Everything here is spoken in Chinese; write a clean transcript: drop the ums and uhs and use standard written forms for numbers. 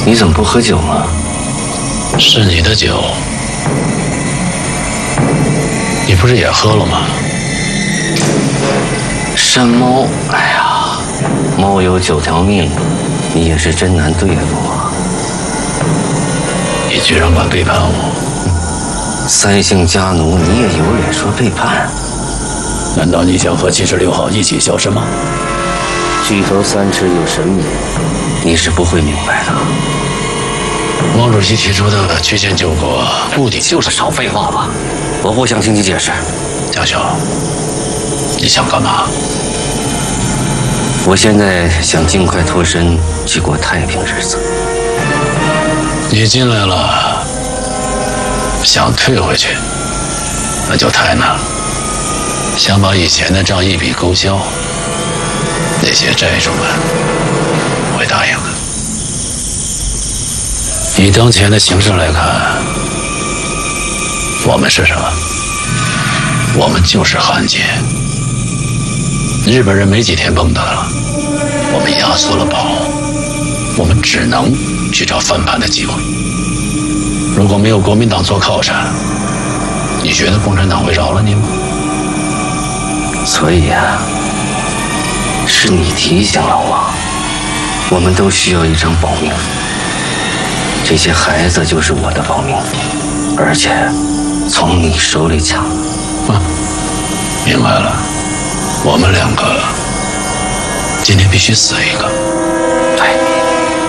你怎么不喝酒呢？ 是你的酒，你不是也喝了吗？ 山猫，哎呀，猫有9条命，你也是真难对付啊！ 你居然敢背叛我！ 3姓家奴，你也有脸说背叛？ 难道你想和76号一起消失吗？ 巨头3尺有神明，你是不会明白的。 毛主席提出的曲线救国，目的就是少废话吧，我不想听你解释。 江兄，你想干嘛？ 我现在想尽快脱身，去过太平日子。 你进来了，想退回去，那就太难了。想把以前的账一笔勾销，那些债主们不会答应的。以当前的形势来看，我们是什么？我们就是汉奸。日本人没几天蹦跶了，我们压缩了宝，我们只能去找翻盘的机会。如果没有国民党做靠山，你觉得共产党会饶了你吗？ 所以啊，是你提醒了我，我们都需要一张保命符。这些孩子就是我的保命符，而且从你手里抢。 明白了，我们2个今天必须死一个。